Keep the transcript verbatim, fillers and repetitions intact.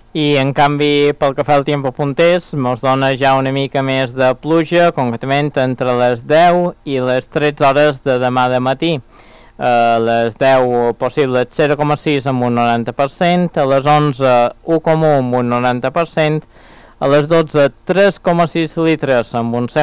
I en canvi pel que fa al temps puntés mos dona ja una mica més de pluja, concretament entre les deu i les tretze hores de demà de matí. A les deu possible zero coma sis amb un noranta per cent, a les onze u coma u amb un noranta per cent, a les dotze tres coma sis litres amb un